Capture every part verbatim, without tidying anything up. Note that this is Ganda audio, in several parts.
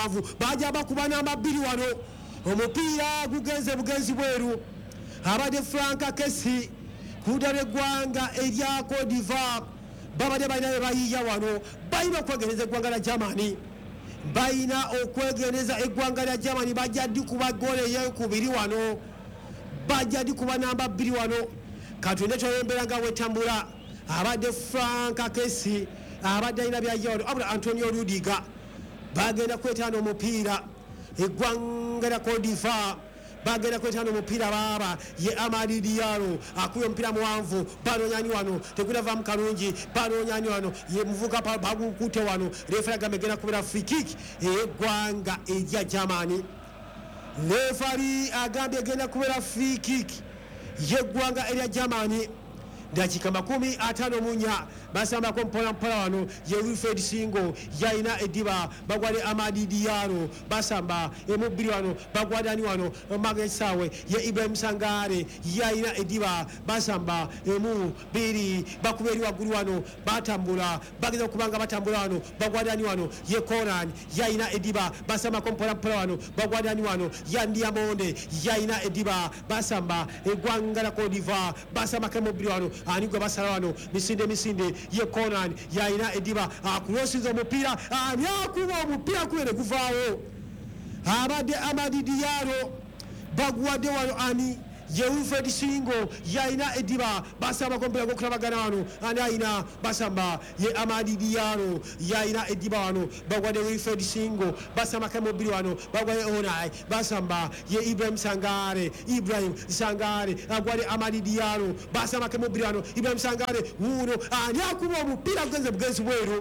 muwanvu baja bakuba namba bbiri wano omupiira gugenze bugenzi bweru abadde Frank Kesi kuda lw'eggwanga erya Cote d'Ivoire babadde balina bye bayiiya wano balina okwegeneza eggwanga lya Germany balina okwegeneza eggwanga lya Germany bajja ddi kuba goolo ey'okubiri wano bajja ddi kuba namba bbiri wano katonda tweyembera nga wetambula abadde Frank Kesi abadde alina byayiiya wano abula Antonio Rudiger bagenda kwetaana omupiira eggwanga lya Cote d'Ivoire bagenda kwetaana omupiira baaba ye Amadi Diallo akuye omupiira muwanvu banoonyani wano tegutavaamu kalungi banoonyani wano ye muvuka bagukute wano refari agamba egenda kubeera free kick ey'eggwanga erya Germany refari agambye egenda kubeera free kick y'eggwanga erya Germany dakika makumi ataano munya basambako mpola mpola wano ye Wilfred Singo yaina ediba bagwade Amadi Diallo basamba emubiri wano bagwadani wano magesawe ye Ibrahim Sangare yaina ediba basamba emu biri bakuberi waguru wano batambula bageza kubanga batambula wano bagwadani wano ye Conan yaina ediba basamba ko mpola mpola wano bagwadani wano yandi amonde yaina ediba basamba egwanga la Cote d'Ivoire basamba ke mubiri wano ani gwe basala wano misinde misinde ye Conan yaina ediba akulosiza omupiira ani akuba omupiira kwere kuvaawo abadde Amadi Diallo bagwadde wano ani ye Wilfred Singo yaina ediba basamba kompera gokulabagana wano ani aina basamba ye Amadi Diallo yaina ediba wano bagwadde Wilfred Singo basamba kamobiri wano bagwadde Onai basamba ye Ibrahim Sangare Ibrahim Sangare agwadde Amadi Diallo basamba kamobiri wano Ibrahim Sangare wuno ani akuba omupiira gugenze bugenzi bweru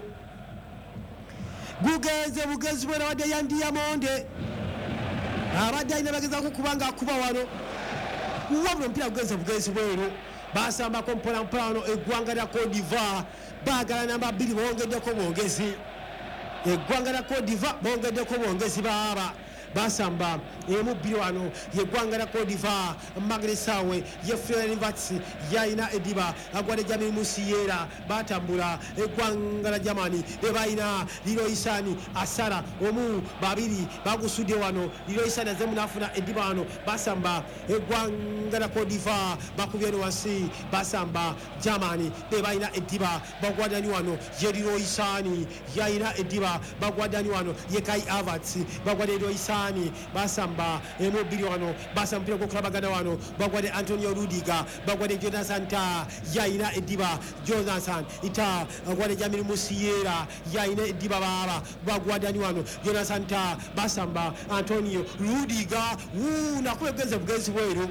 gugenze bugenzi bweru abadde Yandi Yamonde abadde alina bagezaako kubanga akuba wano wabula omupiira gugenze bugenzi bweru basambako mpola mpola wano eggwanga lya Cote d'Ivoire baagala namba bbiri bongeddeko bwongezi eggwanga lya Cote d'Ivoire bongeddeko bwongezi baaba basamba emu bbiri wano yeggwanga lya Cote d'Ivoire magresawe ye Florian Wirtz yaina ediba agwadde Jamil Musiera batambula eggwanga lya Germany bebalina Leroy Sane asala omu babiri bagusudde wano Leroy Sane azemu nafuna ediba wano basamba eggwanga lya Cote d'Ivoire bakubye wansi basamba Germany bebalina ediba bagwadani wano ye Leroy Sane yaina ediba bagwadani wano ye Kai Havertz bagwadde Leroy Sane basamba emubiri wano basamba mpira gokulabagana wano bagwade Antonio Rudiger bagwade Jonathan Ta yaina ediba Jonathan ita bagwade Jamil Musiera yaina ediba baba bagwadani wano Jonathan Ta basamba Antonio Rudiger wuna kwegeze bugenzi bweru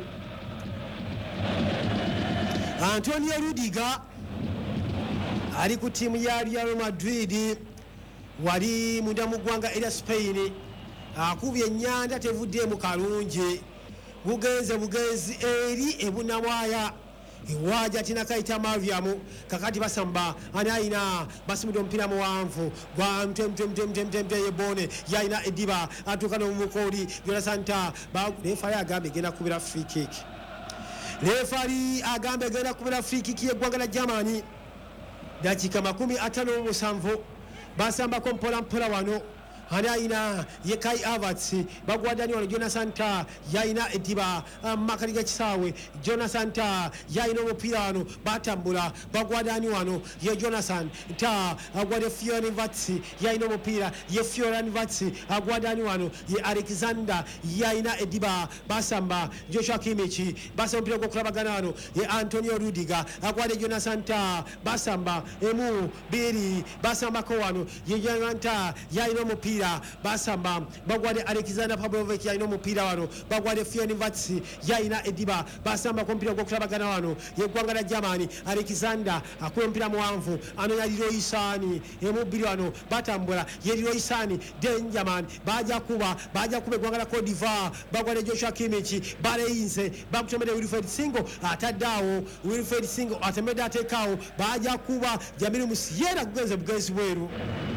Antonio Rudiger ali ku timu ya Real Madrid wali munda mu ggwanga erya Spain akubye ennyanja tevuddemu kalungi bugenze bugenzi eri ebunamwaya ewaja tina kaita Mariamu kakati basamba anaina basimudde omupiira muwanvu gwa mtemtemtemtemtemte yebone yaina ediba atuuka n'omukoli Jonathan Ta refari agambe egenda kubira free kick refari agambe egenda kubira free kick y'eggwanga lya Germany dakika makumi ataano mu musanvu basambako mpola mpola wano anaina ye Kai Havertz bagwadani wano Jonathan Ta yaina ediba makali ga kisawe Jonathan Ta yaina omupiira wano batambula bagwadani wano ye Jonathan Ta agwade Florian Wirtz yaina omupiira ye Florian Wirtz agwadani wano ye Alexander yaina ediba basamba Joshua Kimmich basamba mpira gokulabagana wano ye Antonio Rudiger agwade Jonathan Ta basamba emu biri basamba ko wano ye Jonathan Ta yaina omupiira basamba bagwade Alexander Pavlovic yaina omupiira wano bagwade Florian Wirtz yaina ediba basamba kompira gokulabagana wano yeggwanga lya Germany Alexander akuye omupiira muwanvu anonya Leroy Sane emubiri wano batambula ye Leroy Sane Dangerman baja kuba baja kuba eggwanga lya Cote d'Ivoire bagwade Joshua Kimmich baleyinze bakutomedde Wilfred Singo ataddawo Wilfred Singo atemedde ateekawo baja kuba Jamil Musiera gugenze bugenzi bweru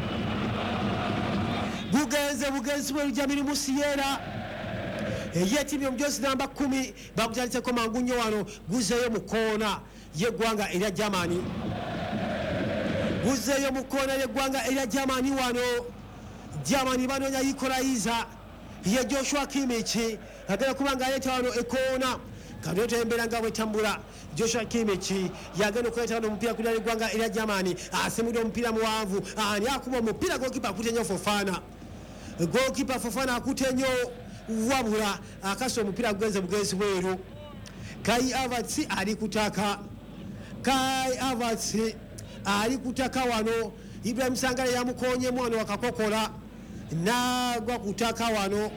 bugenze bugenzi bweru Jamil Musiera eyetimu omujosi namba kumi bakutaliseko mangu nnyo wano guzeeyo mu koona yeggwanga erya Germany guzeeyo mu koona yeggwanga erya Germany wano Germany banoonya equalizer ye Joshua Kimmich agenda kubanga aleeta wano ekoona kanoto embeera nga bwetambula. Joshua Kimmich yagenda okuleeta wano omupiira ku ggwanga erya Germany asimudde omupiira muwanvu ani akuba omupiira goalkeeper akute nnyo Fofana. Goalkeeper Fofana akute nnyo wabula akasa omupiira gugenze bugenzi bweru. Kai Havertz ali kutaka Kai Havertz ali kutaka wano. Ibrahim Sangare yamukoonyemu wano wakakokola nagwa kutaka wano.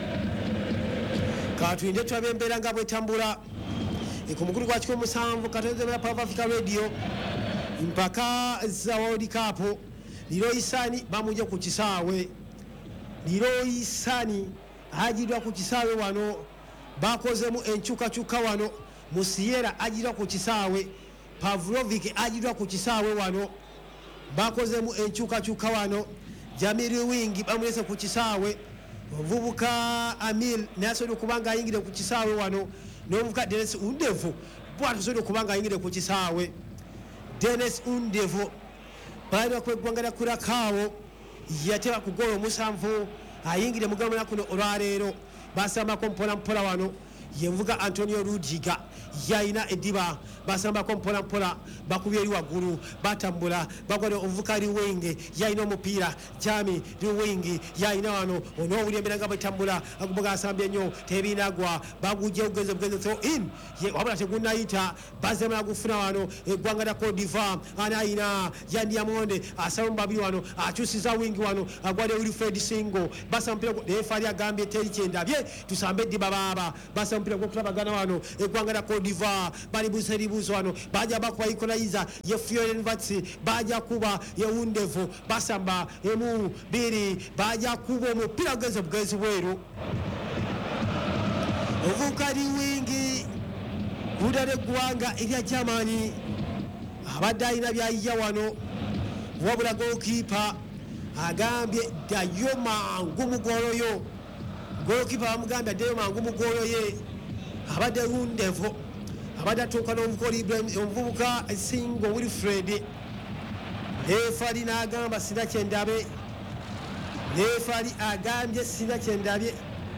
Katulinde tulabe embeera nga bwetambula ku mukulu gwa kikumi musanvu katonzebera Power Africa Radio mpaka za World Cup. Leroy Sane bamuje ku kisaawe. Leroy Sane ajidwa ku kisaawe wano bakozemu enchukachuka wano. Musiera ajidwa ku kisaawe. Pavlovic ajidwa ku kisaawe wano bakozemu enchukachuka wano. Jamiri Wingi bamulese ku kisaawe. Omuvubuka Amil nasobola okubanga ayingire ku kisaawe wano n'omuvubuka Dennis Undevo bw'atasobola okubanga ayingire ku kisaawe. Dennis Undevo balina kweggwanga lya Curacao yateba ku ggoolo musanvu ayingire mu gamba kuno olwaleero basambako mpola mpola wano ye muvuga Antonio Rudiger yayina eddiba basambako mpola mpola bakubye eri waggulu batambula bagwada omuvuka Liwenge yayina omupiira Jami Liwenge yayina wano onoowulya embeera nga bwetambula agubaga asambye nnyo tebinagwa bagujja okugenza bugenze throw in wabula tegunnayita bazemala gufuna wano eggwanga lya Cote d'Ivoire anayina Yandiamonde asaba mu babiri wano akyusiza wingi wano agwade Wilfred Singo basa mupiira leefali agambye teri kyendabye tusambe eddiba baaba basa mupiira gwokutabagana wano eggwanga lya Cote d'Ivoire bali buseribuzo wano baja bakuba equalizer ye Florian Wirtz baja kuba ye Undevo basamba emu biri baja kuba omupiira ogenze bugenzi bweru. Ovukali wingi kudala eggwanga erya Germany abadde alina byayija wano wabula goalkeeper agambye ddayo mangu mu ggoolo yo. Goalkeeper bamugambye addeyo mangu mu ggoolo ye abadde Undevo abadde atuuka n'omukoli omuvubuka Singo Wilfred. Leefali n'agamba sina kyendabe. Leefali agambye sina kyendabye.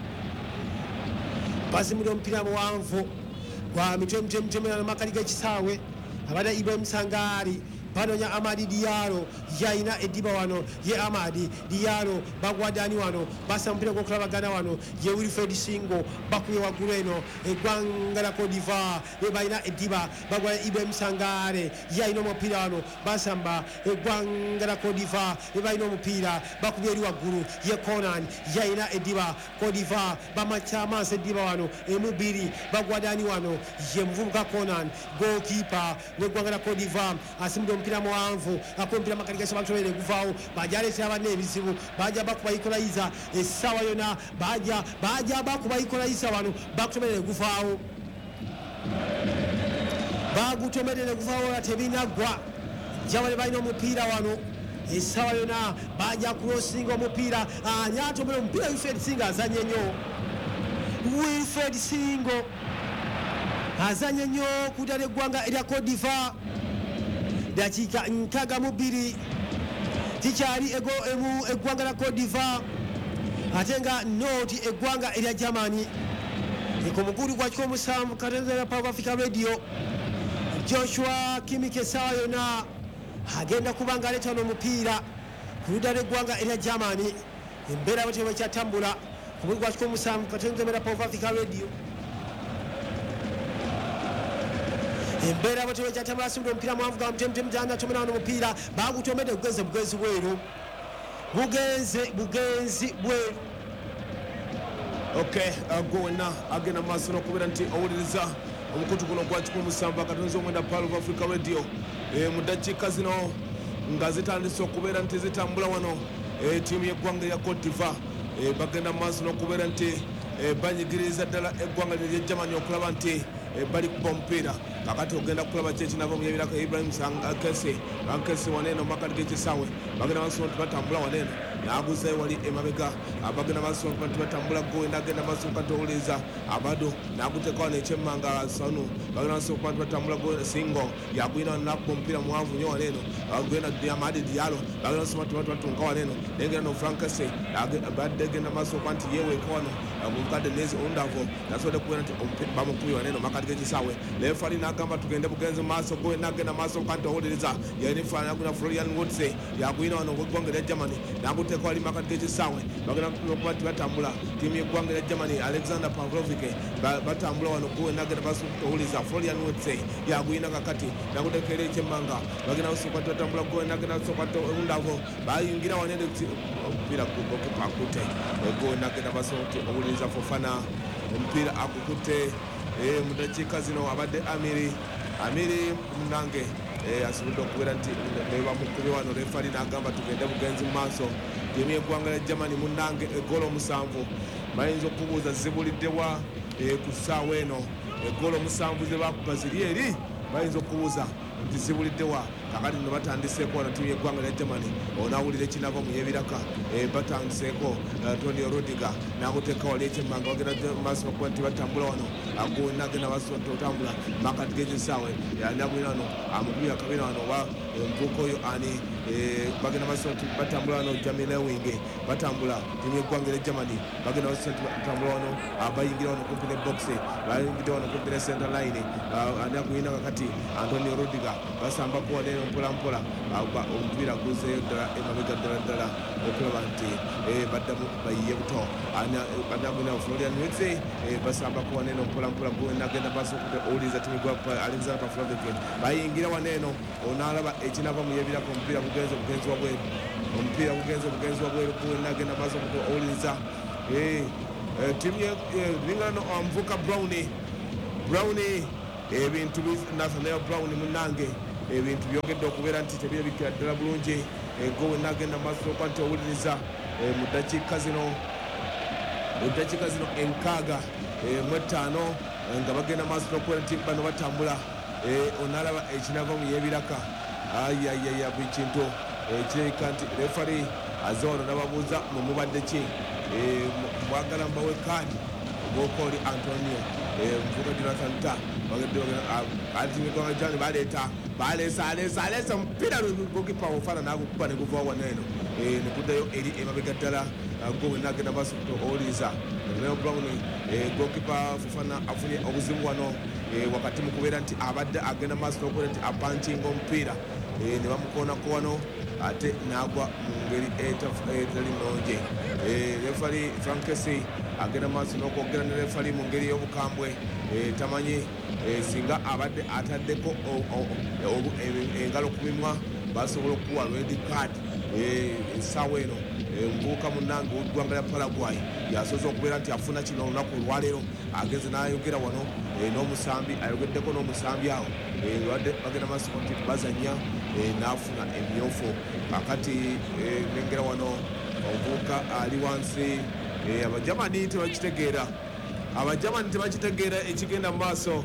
Basimudde omupiira muwanvu gwa mitwe mitwe mitwe mu makkali g'ekisaawe abadde Ibrahim Sangare banoonya Amadi Diallo yayina eddiba wano ye Amadi Diallo bagwadani wano basa mupiira gw'okulabagana wano ye Wilfred Singo bakubye waggulu eno eggwanga lya Cote d'Ivoire be balina eddiba bagwada Ibrahim Sangare yayina omupiira wano basamba eggwanga lya Cote d'Ivoire be balina omupiira bakubye eri waggulu ye Conan yayina eddiba Cote d'Ivoire bamakyamasa eddiba wano emu bbiri bagwadani wano ye muvubuka Conan goalkeeper w'eggwanga lya Cote d'Ivoire asimudde omupiira muwanvu akompira makkali g'ekisaawe bakusobole guvaawo baja aleetera banne ebizibu baja bakuba equalizer essaawa yonna baja baja bakuba equalizer wano bakusobole guvaawo bagutomerere guvaawo nga tebinaggwa jawale balina omupiira wano essaawa yonna baja kulosinga omupiira ani atomere omupiira Wilfred Singo azanye nnyo. Wilfred Singo azanye nnyo kudala eggwanga erya Cote d'Ivoire. Dakiika nkaaga mu bbiri tikyali ego emu eggwanga lya Cote d'Ivoire ate nga nooti eggwanga erya Germany. Ku mugulu gwa kikumi musanvu katonzera Power Africa Radio Joshua Kimmich essaawa yonna agenda kuba nga aleeta n'omupiira ku ludda lw'eggwanga erya Germany. Embeera bwe tebe kyatambula ku mugulu gwa kikumi musanvu katonzera Power Africa Radio embeera bwe tebe kyatambula asimudde omupiira muwanvu gwa mutemutemu gyana tomera wano omupiira bagutomedde bugenze bugenzi bweru bugenze bugenzi bweru. Okay, agona agenda maaso n'okubeera nti owuliriza omukutu guno gwa kikumi musanvu akatonzi omwenda Power of Africa Radio mu ddakiika zino nga zitandise okubeera nti zitambula wano ttiimu y'eggwanga erya Cote d'Ivoire bagenda maaso n'okubeera nti banyigiriza ddala eggwanga lya Germany okulaba nti bali kuba omupiira kakati ogenda kulaba ki ekinava mu yebirako Ibrahim Sangare Kese bankese waneeno makkali g'ekisaawe bagenda maaso nti batambula waneeno n'aguzayo wali emabega abagenda maaso kati batambula gowe n'agenda maaso kati owuliriza abado n'aguteeka wano ekyemmanga sanu bagenda maaso kati batambula gowe singo yagwina nakuba omupiira muwanvu nnyo wano eno agenda Amadi Diallo bagenda maaso kati batunka wano eno nengera no Frankese badde genda maaso kati yeweeka wano mukadde nezi ondavo nasobodde kubera nti bamukubi wano eno makati g'ekisaawe lefali n'agamba tugende bugenzi maaso gowe n'agenda maaso kati owuliriza yanifaana aguna Florian Woods yagwina wano gw'eggwanga erya Germany n'aguteeka wali makati g'ekisaawe bagenda kuba nti batambula tiimu y'eggwanga erya Germany Alexander Pavlovic batambula wano gowe n'agenda maaso owuliriza Florian Woods yagwina kakati n'aguteeka era ekyemmanga bagenda basooka nti batambula gowe n'agenda basooka nti ondavo bayingira wano eno omupiira gugokipa akute gowe n'agenda basooka nti owuliriza Fofana omupiira akukute mu dakiika zino abadde Amiri Amiri Munange asobodde okubeera nti nebamukubi wano refali n'agamba tugende bugenzi mu maaso tiimu y'eggwanga lya Germany Munange egoola omusanvu bayinza okubuuza zibuliddewa ku ssaawa eno egoola omusanvu ze bakuba ziri eri bayinza okubuuza nti zibuliddewa kakati no batandiseeko wano tiimu y'eggwanga lya Germany onaawulira ekinava mu yebiraka batandiseeko Antonio Rudiger n'akuteeka wali ekyemmanga bagenda maaso bakuba nti batambula wano agowe n'agenda maaso otambula makati g'ekisaawe nagwina wano amukubira kabina wano oba envuuka oyo ani bagenda maaso nti batambula wano Jamie Lewing batambula tiimu y'eggwanga lya Germany bagenda maaso nti batambula wano bayingira wano kumpi ne box bayingira wano kumpi ne center line nagwina kakati Antonio Rudiger basambako wano mpola mpola omupiira guzeeyo ddala emabega ddala ddala okulaba nti baddamu bayiye buto anagwina Florian Woods basambako wano eno mpola mpola gowe n'agenda maaso owuliriza tiimu gwa Alexander Pavlovic bayingira wano eno onaalaba ekinava mu yebirako omupiira bugenze bugenzi wabweru omupiira bugenze bugenzi wabweru gowe n'agenda maaso owuliriza tiimu lingano omuvuka Brown Brown ebintu Nathaniel Brown Munange ebintu byongedde okubeera nti tebyebikira ddala bulungi gowe n'agenda maaso nti owuliriza mu ddakiika zino mu ddakiika zino enkaaga mu etaano nga bagenda maaso n'okubeera nti bano batambula onaalaba ekinava mu yebiraka ayayaya buli kintu ekirabika nti refari aze wano n'ababuuza mu mubadde ki mwagala mbawe kaadi ogokooli Antonio mvuga Jonathan Ta atimigwanga jani baleeta baleesa aleesa aleesa omupiira gokipa Fofana n'agukuba ne guva wano eno ne guddayo eri emabega ddala gowe n'agenda maaso owuliriza Nathaniel Brown gokipa Fofana afunye obuzibu wano wakati mu kubeera nti abadde agenda maaso n'okubeera nti apankinga omupiira ne bamukoonako wano ate n'agwa mu ngeri etali nnungi refali Frankesi agenda maaso n'okwogera ne refali mu ngeri y'obukambwe tamanyi singa abadde ataddeko engalo ku mimwa basobola okuwa red card essaawa eno omuvubuka munnange w'eggwanga lya Paraguay yasoza okubeera nti afuna kino olunaku olwaleero ageze n'ayogera wano n'omusambi ayogeddeko n'omusambi awo bagenda maaso nti bazanya n'afuna emyofu kakati nengera wano omuvubuka ali wansi abajamani tebakitegeera abajamani tebakitegeera ekigenda mu maaso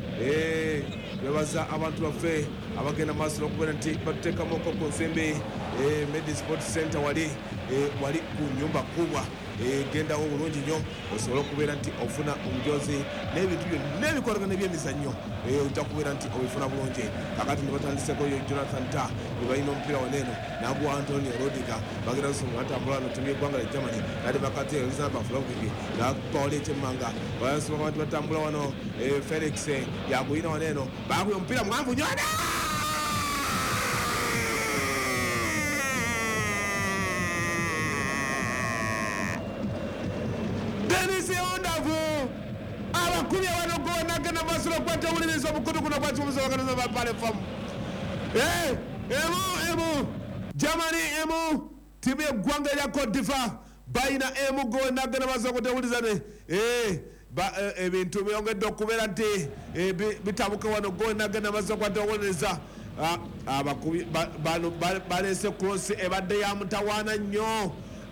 bebaza abantu baffe abagenda maaso n'okubeera nti batuteekamoko ku nsimbi Medi Sport Center wali wali ku nyumba kubwa gendawo bulungi nnyo osobola okubeera nti ofuna omujozi n'ebintu byonna ebikolagana ebyemizannyo ojja kubeera nti obifuna bulungi kakati ne batandiseko yo Jonathan Ta ne balina omupiira wano eno n'aguwa Antonio Rudiger bagenda kusoma batambula wano tiimu y'eggwanga lya Germany nali bakati Alexander Pavlovic n'akuba wali ekyemmanga basoboka bantu batambula wano Felix yaguyina wano eno baguya omupiira muwanvu nnyo abakubye wano gowe n'agenda maaso n'okwata owuliriza omukutu guno gwakibumuza bakatoza ba Palefamu emu emu Germany emu tiimu y'eggwanga erya Cote d'Ivoire bayina emu gowe n'agenda maaso n'okwata owuliriza ne ebintu byongedde okubeera nti bitabuka wano gowe n'agenda maaso n'okwata owuliriza abakubi bano baleese cross ebadde ya mutawaana nnyo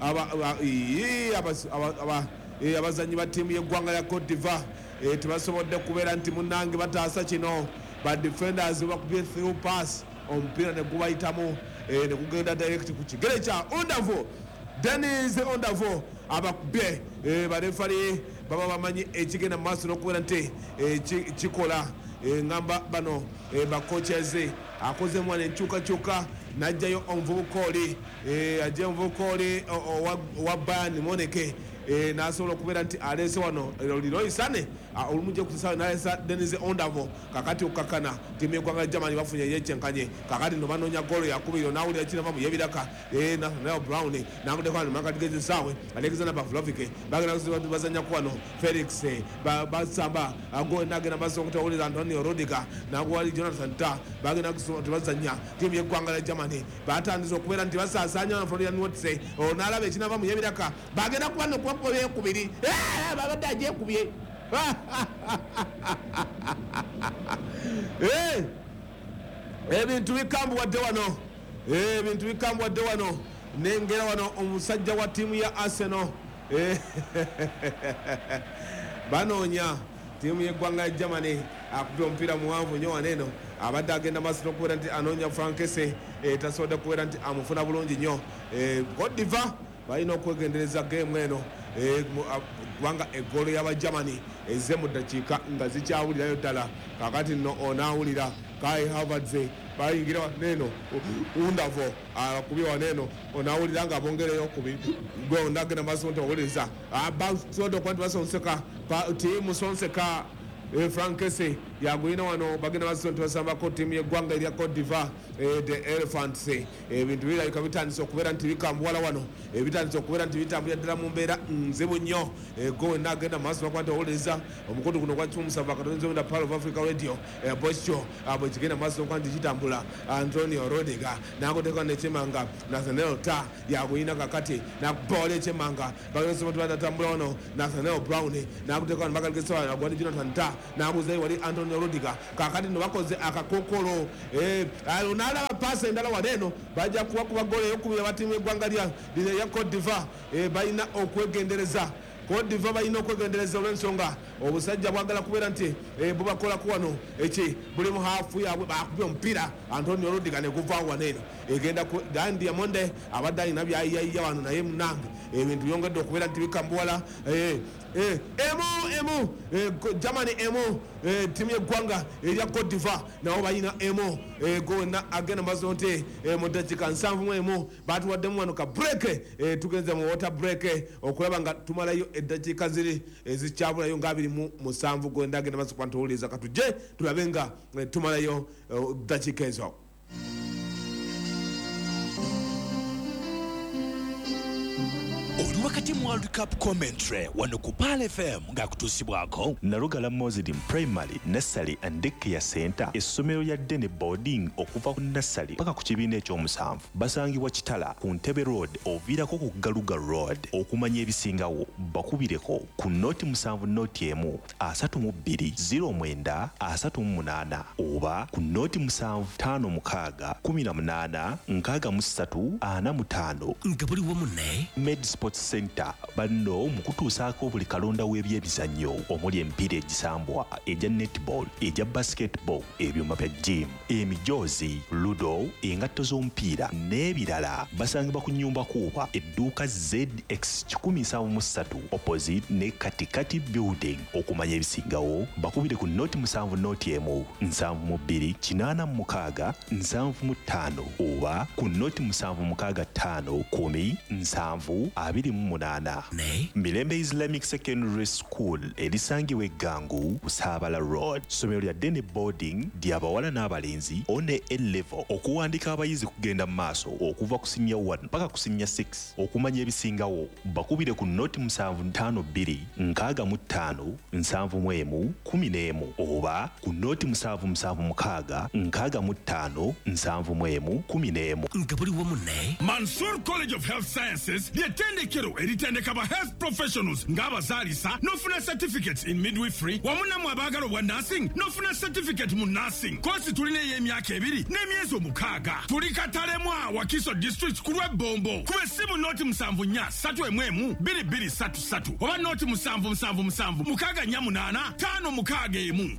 abazanyi ba tiimu y'eggwanga lya Cote d'Ivoire tebasobodde kubeera nti munnange bataasa kino ba defenders bakubye through pass omupiira ne gubayitamu ne gugenda direct ku kigere kya Ondavo Dennis Ondavo abakubye barefari baba bamanyi ekigenda maaso n'okubeera nti kikola ngamba bano bakocheze akoze mwana enkyukakyuka najjayo omuvubuka oli ajja omuvubuka oli wa Bayern Munich nasobola okubeera nti aleese wano Leroy Sané olumujja kusawa nalesa Dennis Ondavo kakati okakana timu y'eggwanga Germany bafunye yekyenkanye kakati no banoonya golo yakubiro nawulira kinava mu yebiraka Nathaniel Brown nangudeko wano makatigeze saawe Alexander Pavlovic bagenda bazanya kwano Felix basamba ago nagenda basonga tawulira Antonio Rudiger nagwali Jonathan Ta bagenda bazanya timu y'eggwanga Germany batandiza okubeera nti basaasanya na Florian Wirtz onalaba ekinava mu yebiraka bagenda kwano kwa kubiri eh babadde aje kubye eh ebintu bikambuwadde wano eh ebintu bikambuwadde wano nengera wano omusajja wa timu ya Arsenal eh banoonya timu y'eggwanga Germany akupya omupiira muwanvu nnyo waneno abadde agenda maaso n'okubeera nti anoonya Frankese tasobodde kubeera nti amufuna bulungi nnyo Cote d'Ivoire balina okwegendereza geemu eno kubanga eggolo y'aba Germany ezze mu ddakiika nga zikyawulirayo ddala kakati nno onaawulira Kai Havertz bayingira waneeno Ondavo akubye waneeno onaawulira nga bongereyo kubi gwe ondagenda maaso nti owuliriza basobola okuba nti basonseka tiimu sonseka Frankese yagulina wano bagenda maaso nti basambako tiimu y'eggwanga erya Cote d'Ivoire the Elephants ebintu birabika bitandise okubeera nti bikambuwala wano ebitandise okubeera nti bitambulira ddala mu mbeera nzibu nnyo go wenna agenda maaso nakuba nti owuliriza omukutu guno gwa kikumi musanvu akatonzi omunda Pearl of Africa Radio bwekityo bwe kigenda maaso nakuba nti kitambula Antonio Rudiger nakuteeka nekyemanga Nathaniel Ta yagulina kakati nakubawola ekyemanga bagenda soba tibatatambula wano Nathaniel Brown nakuteeka wano bakaligesawa nagwani Jonathan Ta nabuzayo wali Antonio Rudiger kakati no bakoze akakokolo nalaba paasi endala waneeno bajja kubakuba golo eyokubiri abatiimu y'eggwanga ya Cote d'Ivoire balina okwegendereza Cote d'Ivoire balina okwegendereza olw'ensonga obusajja bwagala kubeera nti bubakolako wano eki buli mu haafu yaabwe bakubye omupiira Antonio Rudiger ne guvaawo waneeno egenda Dan Diamonde abadde alina byayiyayiya wano naye munange ebintu byongedde okubeera nti bikambuwala emu emu Germany emu timu y'eggwanga erya Cote d'Ivoire nabo balina emu go wenna agenda maaso nti mu ddakiika nsanvu mu emu batuwaddemu wano ka break tugenze mu water break okulaba nga tumalayo eddakiika ziri ezikyabulayo nga abiri mu musanvu go wenda agenda maaso kuba ntuwuliriza katujje tulabe nga tumalayo ddakiika ezo. Oli wakati mu World Cup commentary wano ku Pal F M ng'akutuusibwako Nalugala Mozidi Primary, Nursery and Daycare Center, essomero lya Dene Boarding okuva ku Nursery paka ku kibiina ekyomusanvu basangibwa Kitala ku Ntebe Road oviirako ku Galuga Road. Okumanya ebisingawo bakubireko ku noti musanvu noti emu asatu mu bbiri ziro mwenda asatu mu munaana oba ku noti musanvu ttaano mukaaga kumi na munaana nkaaga mu ssatu ana mu ttaano nga buli wamu ne Med Sports Center banno mu kutuusaako buli kalonda w'ebyebizannyo omuli emipiira egisambwa egya netball egya basketball ebyuma bya gym emijoozi ludo engatto z'omupiira n'ebirala basangibwa ku nnyumba kuuba edduuka Z X kikumi nsanvu mu ssatu opposite ne katikati building. Okumanya ebisingawo bakubire ku noti musanvu noti emu nsanvu mu bbiri kinaana mu mukaaga nsanvu mu ttaano oba ku noti musanvu mukaaga ttaano kumi nsanvu abiri mu munaana. Mirembe Islamic Secondary School erisangibwa Eggangu Busaabala Road. Ssomero lya Dene Boarding ly'abawala n'abalenzi one A-level okuwandiika abayizi kugenda mu maaso okuva ku senior one paka ku senior six. Okumanya ebisingawo bakubire ku noti musanvu ttaano bbiri nkaaga mu ttaano nsanvu mu emu kumi n'emu oba ku noti musanvu musanvu mukaaga nkaaga mu ttaano nsanvu mu emu kumi n'emu. nga buli wamu ne Mansour College of Health Sciences ly'ettendekero eritendeka ba health professionals ng'abazaalisa n'ofuna certificates in midwifery wamu nammwe abaagala obwa nursing n'ofuna certificate mu nursing. Koosi tulina ey'emyaka ebiri n'emyezi omukaaga. Tuli Katalemwa Wakiso District ku lw'Ebombo. Kuba essimu nooti musanvu nnya ssatu emu emu bbiri bbiri ssatu ssatu oba nooti musanvu musanvu musanvu mukaaga nnya munaana ttaano mukaaga emu.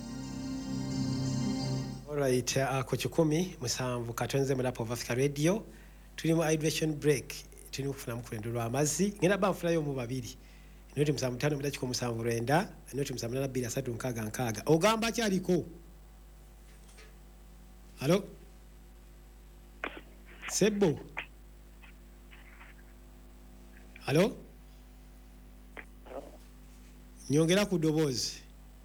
Alright, uh, ku kikumi musanvu katonze mu Lap of Africa Radio tuli mu hydration break tulina okufuna mukulendo lw'amazzi ngenda banfunayo mu babiri inoti musanvu ttaano mudakika omusanvu lwenda inoti musanvu munaana bbiri asatu nkaaga nkaaga ogamba kyaliko alo Sebo alo nyongera ku ddoboozi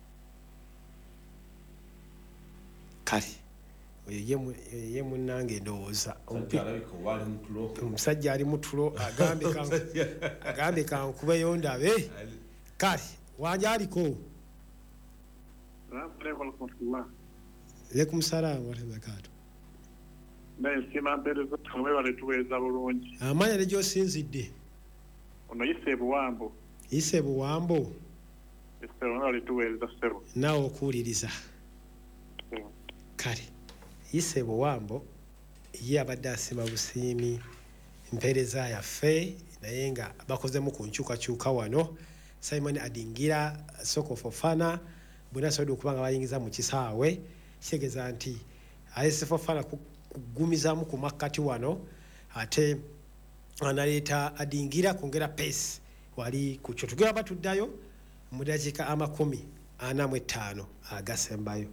kale ye munnange ndowooza omusajja ali mu tulo agambe kankubeyo ndabe kale wanja aliko alaikum salaam warahmatullahi amanya ne gy'osinzidde ono yise buwambo yise buwambo naawe okuwuliriza kale yise buwambo ye abadde asima busiimi mpeereza yaffe naye nga bakozemu ku nkyukakyuka wano Simon Adingira Soko Fofana bonna asobodde okuba nga bayingiza mu kisaawe kitegeeza nti ayese Fofana kugumizaamu ku makkati wano ate analeeta Adingira kwongera pace wali ku kyo tugenda batuddayo mu dakiika amakumi ana mu etaano agasembayo.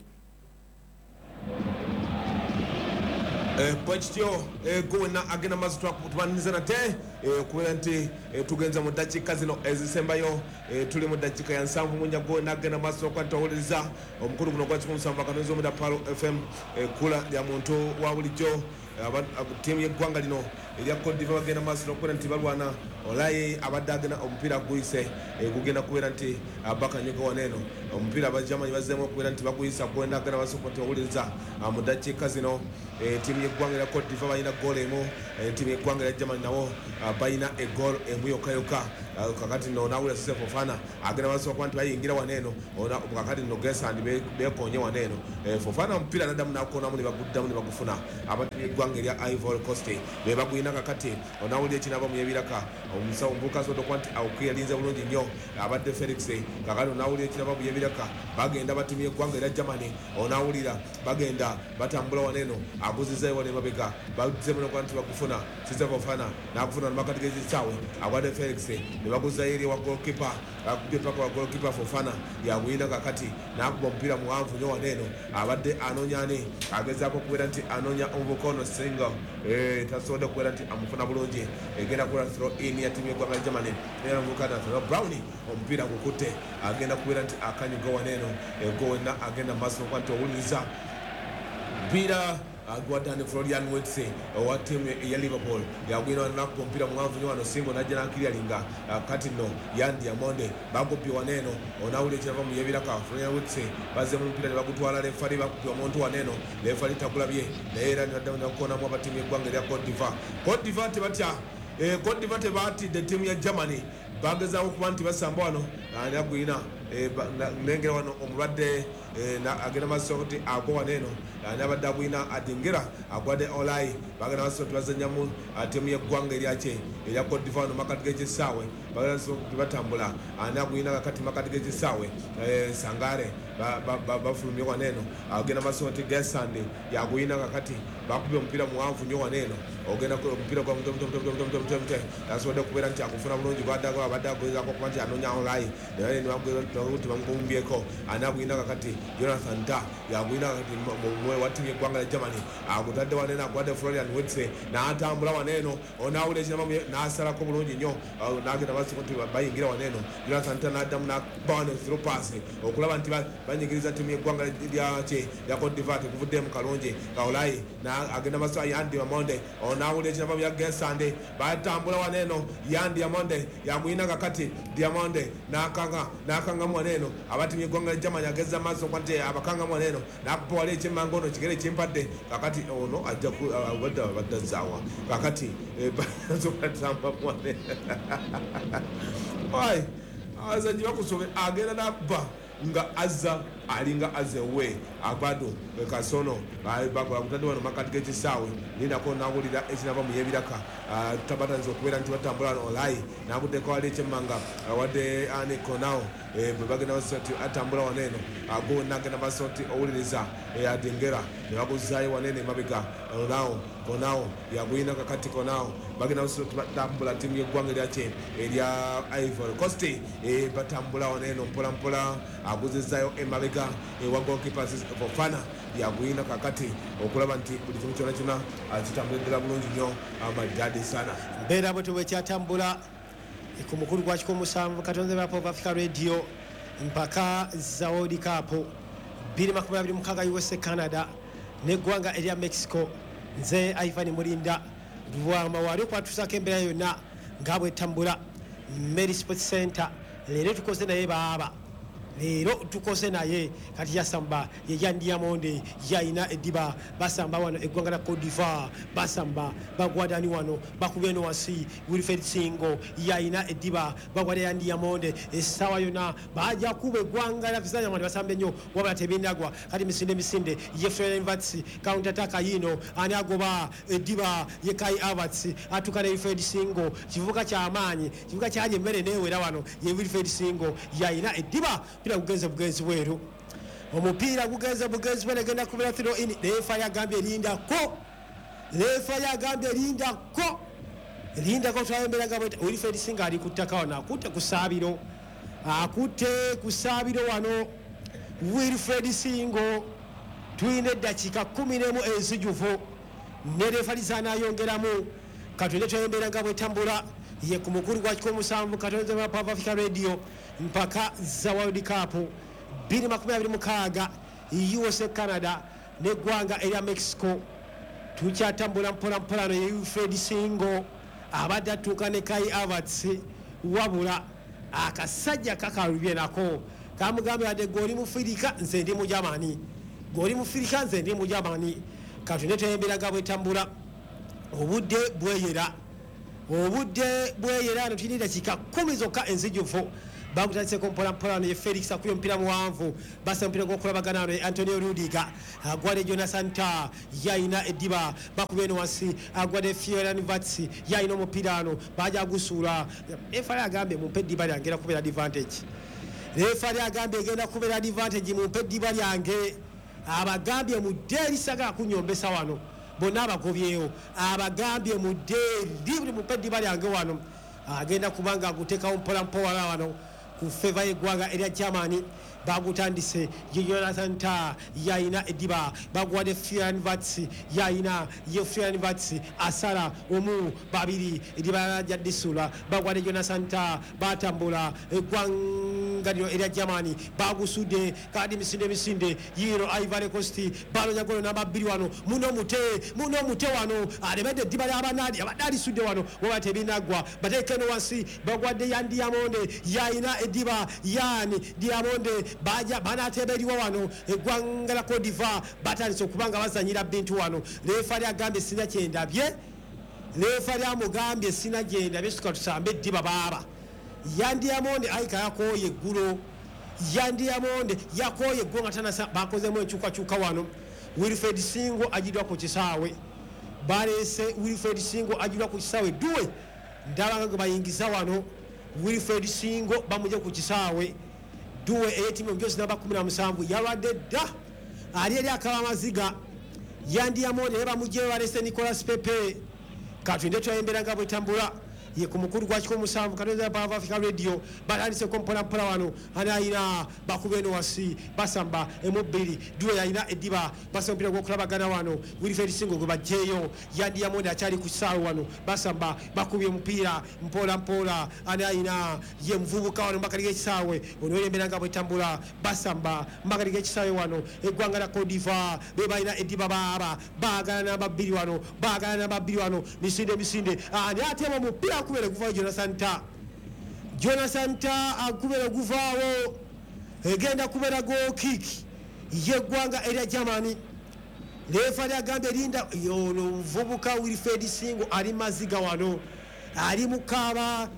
Bwekityo gowena agenda maaso twakutubaniriza nate okubeera nti tugenza mu ddakiika zino ezisembayo tuli mu ddakiika ya nsanvu munya gowena agenda maaso okuba ntitwawuliriza omukulu guno gwa kikumi musanvu akatonzi omunda Palo F M kula ya muntu wa bulijjo tiimu y'eggwanga lino erya Cote d'Ivoire bagenda maaso n'okubeera nti balwana olaye abadde agenda omupiira guyise gugenda kubeera nti bakanyoga waneeno omupiira abajamanyi bazzeemu okubeera nti baguyisa gowena agenda maaso okuba ntitwawuliriza mu ddakiika zino tiimu y'eggwanga erya Cote d'Ivoire balina goal emu tiimu y'eggwanga erya Germany nawo balina egoal emu yokka yokka kakati nno nawulira Sise Fofana agenda maaso okuba nti bayingira waneeno kakati nno gesandi beekonye waneeno Fofana omupiira naddamu nakoonamu ne baguddamu ne bagufuna abatiimu y'eggwanga erya Ivory Coast be baguyina kakati onawulira ekinaba mu yebiraka omusawo mbuka asobodde okuba nti awukiyalinze bulungi nnyo abadde Felix kakati onawulira ekinaba mu yebiraka bagenda batiimu y'eggwanga erya Germany onawulira bagenda batambula waneeno aguzizayo wane mabega bazzemu nokuba nti bagufuna Sise Fofana nakufuna namakati g'ekisaawe agwadde Felix ne baguzayo eri wa goalkeeper akubye paka wa goalkeeper Fofana yaguyina kakati nakuba omupiira muwanvu nnyo waneeno abadde anoonya ani agezaako okubeera nti anoonya omubukono single tasobodde okubeera nti amufuna bulungi egenda kukola throw in ya tiimu y'eggwanga Germany era omuvukana Brown omupiira gukutte agenda kubeera nti akanyuga waneeno gowena agenda maaso okuba nti owuliriza mpira agwadani Florian Wirtz owa tiimu ya Liverpool yagwina nakuba omupiira muwanvu nnyo wano singo najja nankiryalinga kati nno Yan Diamonde bagubye waneeno onawulira ekirava mu yebiraka Florian Wirtz bazzeemu omupiira ne bagutwala lefali bakubye omuntu waneeno lefali tagulabye naye era naddamu nakoonamu abatiimu y'eggwanga erya Cote d'Ivoire Cote d'Ivoire tebatya Cote d'Ivoire tebaatidde ttiimu ya Germany bagezaako okuba nti basamba wano nagwina nengera wano omulwadde agenda maaso nti agwa waneeno ani abadde agwina Adingira agwadde Olayi bagenda maaso nti bazannyamu ttiimu y'eggwanga eryakye erya Cote d'Ivoire makati g'ekisaawe bagenda maaso nti batambula ani agwina kakati makati g'ekisaawe Sangare bafulumye waneeno agenda maaso nti Gesandi yagwina kakati bakubye omupiira muwanvu nnyo waneeno ogenda omupiira gwa mutemutemutemutemute asobodde okubeera nti akufuna bulungi gwadago abadde agezaako okuba nti anoonya Olayi naye nti bamugumbyeko ani agwina kakati Jonathan Ta yagwina kakati wa ttiimu y'eggwanga lya Germany agutadde waneeno agwadde Florian Wirtz n'atambula waneeno onawulira ekinamamu n'asalako bulungi nnyo n'agenda maaso nti bayingira waneeno Jonathan Ta n'addamu n'akuba wano through pass okulaba nti banyigiriza ttiimu y'eggwanga lyakye lya Cote d'Ivoire tekuvuddemu kalungi Olayi agenda maaso Yan Diamonde onawulira ekinamamu ya Gesande batambula waneeno Yan Diamonde yagwina kakati Diamonde n'akanga n'akangamu waneeno abatiimu y'eggwanga lya Germany ageza maaso okuba nti abakangamu waneeno n'akuba wali ekyemmanga ono kigere kimpadde kakati ono ajja badde badde zaawa kakati bazokatambamu waneeno oyi abazanyi bakusobe agenda n'akuba nga azza alinga azewe abado kasono bagutadde wano makati g'ekisaawe ninako nawulira ekinava mu yebiraka tabatanza okubeera nti batambula Olayi nakuddeko wali ekyemmanga wadde ani konao bwe bagenda maaso nti atambula waneeno go nagenda maaso nti owuliriza Adingira ne baguzaayo waneeno emabega nawo Konao yagwina kakati Konao bagina usoro batambula timu y'eggwanga eryache erya Ivory Coast e batambula waneno mpola mpola aguzizzayo emabega ewa goalkeeper Fofana yagwina kakati okulaba nti buli kimu kyona kyona kitambulira bulungi nnyo amadadi sana mbeera bwe tuwe kyatambula ku mukulu gwa kikomo musanvu katonze ba Pop Africa Radio mpaka za World Cup bbiri makumi abiri mukaaga U S A Canada n'eggwanga erya Mexico nze Ivan Mulinda Ruwama wali kwatuusako embeera yonna nga bwetambula Mary Sports Center leero tukoze naye baaba leero tukoze naye kati yasamba yeyandya monde yayina ediba basamba wano eggwanga la Cote d'Ivoire basamba bagwadani wano bakubeno wasi Wilfred Singo yayina ediba bagwada yandya monde esawa yona baja kuba eggwanga la kizanya mwana basambe nnyo wabala tebindagwa kati misinde misinde Jeffrey Inverts counter attack yino ani agoba ediba yekai Averts atukana Wilfred Singo kivuka kya amaanyi kivuka kyaje mmere newera wano ye Wilfred Singo yayina ediba kugenza bugenzi bweru omupiira gugenza bugenzi bweru agenda kubira throw in refa yagambye linda ko refa yagambye linda ko linda ko twayemberaga bweta Wilfred Singo ali kutaka wana akutte kusabiro akutte kusabiro wano Wilfred Singo tuine dakika kumi n'emu enzijuvu ne refa lizana yongeramu katwende twayemberaga bwetambula ye ku mukulu gwa kikomo musanvu katonze ba Pop Africa Radio mpaka za World Cup bbiri makumi abiri mukaaga U S A Canada n'eggwanga erya Mexico tukyatambula mpola mpolano ye Wilfred Singo abadde atuuka ne Kai Havertz wabula akasajja kakalubye nako kamugambye ade goli mufirika nze ndi mujamani goli mufirika nze ndi mujamani katune teyemberaga bwetambula obudde bweyera obudde bweyera tulina dakika kumi zokka enzijuvu bagutandise kompola mpolano ye Felix akuyo mpira muwanvu basa mpira gwokulabagana ne Antonio Rudiger agwade Jonathan Tah yayina ediba bakubeno wansi agwade Florian Wirtz yayina omupira ano baja gusula efala agambe mumpe ediba lyangera kubera advantage efala agambe egenda kubera advantage mumpe ediba lyange abagambye mu deri saga kunyombesa wano bonna abagobyewo abagambye mu deri buli mumpe ediba lyange wano agenda kubanga agutekawo mpola mpola wano ku favor y'eggwanga erya Germany bagutandise Jonathan Tah yayina ediba bagwade Florian Wirtz yayina ye Florian Wirtz asala omu babiri ediba lya disula bagwade Jonathan Tah batambula eggwanga lyo erya Germany bagusudde kadi misinde misinde yiro Ivory Coast balonya golo namba bbiri wano muno mute muno mute wano alemedde ediba ly'abanadi abadali sudde wano waba tebinagwa batekeno wansi bagwade Yan Diamonde yayina ediba yani Diamonde baja banateberiwa wano eggwanga la Cote d'Ivoire batandise okubanga bazanyira bintu wano lefa lyagambye sina kyendabye lefa lyamugambye sina gyendabye suka tusambe ediba baba Yan Diamonde ayika yakoye eggulo Yan Diamonde yakoye eggulo nga tanasa bakozemu enkyukakyuka wano Wilfred Singo ajidwa ku kisaawe balese Wilfred Singo ajidwa ku kisaawe duwe ndabanga gwe bayingiza wano Wilfred Singo bamuje ku kisaawe duwe eyetimu mjozi namba kumi na musanvu yalwadde dda ali eri akaba amaziga Yan Diamonde eba mujje balese Nicolas Pepe katwende twayemberanga bwetambula ye ku mukulu gwa kikomo musanvu katonze ba Africa Radio batandise kompola mpola wano anayina bakubeno wasi basamba emubiri duwe yayina ediba basompira gwokulabagana wano Wilfred Singo gwe bajjeyo Yan Diamonde akyali ku kisaawe wano basamba bakubye mupira mpola mpola anayina ye mvubuka wano mbakali g'ekisaawe onoyemberanga bwetambula basamba mbakali g'ekisaawe wano eggwanga la Cote d'Ivoire be bayina ediba baaba baagala namba bbiri wano baagala namba bbiri wano misinde misinde ani atema mupira akubere guvaawo Jonathan Tah Jonathan Tah akubere guvaawo egenda kubera goal kick yeggwanga erya Germany lefa lyagambye linda yono muvubuka Wilfred Singo ali maziga wano ali mukaba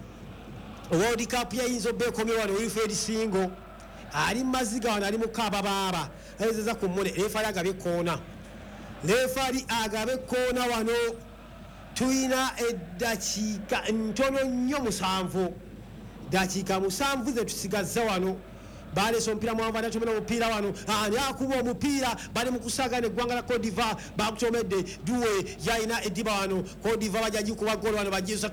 World Cup yayinza obekomye wano Wilfred Singo ali maziga wano ali mukaba baba ayezeza kumule lefa lyagabye kona lefa li agabe kona wano tuina eddakiika ntono nnyo musanvu dakiika musanvu ze tusigaza wano balesa omupiira mwanvu anatomera omupiira wano ani akuba omupiira bali mu kusagana eggwanga la Cote d'Ivoire bakutomedde duwe yalina eddiba wano Cote d'Ivoire bajja gikuba golo wano bagiza